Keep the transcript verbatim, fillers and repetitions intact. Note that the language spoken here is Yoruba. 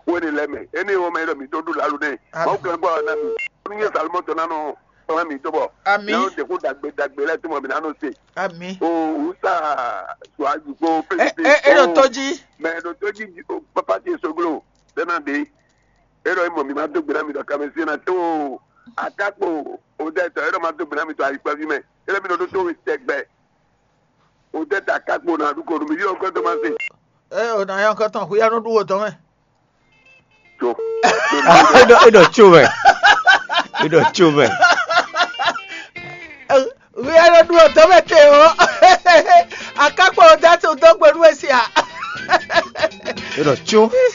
woni leme eni o me do mi to du lalu ne mo kan gbo na mi ni salmo to na no o mi to bo Àmín. na o de ko dagbe dagbe le ti mo mi na no se Àmín. o usa so aju ko Eh eh ero toji. me do toji papa ti soglo dena de ero mo mi ma do gbe na mi do ka me se na to akapo o de to ero ma do gbe na mi to aipa bi me ero mi do to we tegbe o de ta akapo na du ko mi yo ko to ma se Eh o na yan kan tan ku ya no duwo to me. to Edo edo chume. Edo chume. We are no duwo to me te o. Akapo o da to do gberu esi a. Edo chu.